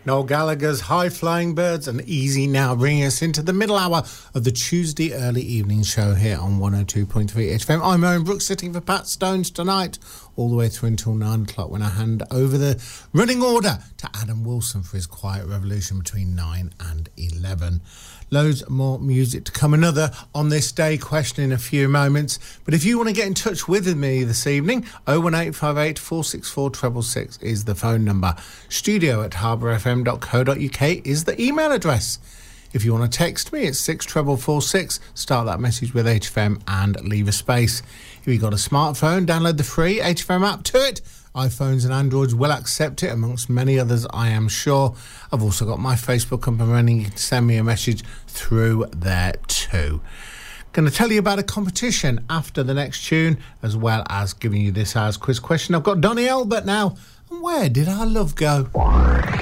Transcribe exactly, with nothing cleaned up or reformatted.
Noel Gallagher's High Flying Birds and Easy Now, bringing us into the middle hour of the Tuesday early evening show here on one oh two point three H F M. I'm Owen Brooks, sitting for Pat Stones tonight, all the way through until nine o'clock, when I hand over the running order to Adam Wilson for his Quiet Revolution between nine and eleven. Loads more music to come. Another On This Day question in a few moments. But if you want to get in touch with me this evening, oh one eight five eight, four six four, six six six is the phone number. Studio at harbour f m dot co dot u k is the email address. If you want to text me, it's six four four six. Start that message with H F M and leave a space. If you've got a smartphone, download the free H F M app to it. iPhones and Androids will accept it, amongst many others, I am sure. I've also got my Facebook up and running. You can send me a message through there too. Going to tell you about a competition after the next tune, as well as giving you this hour's quiz question. I've got Donny Elbert now. And where did our love go?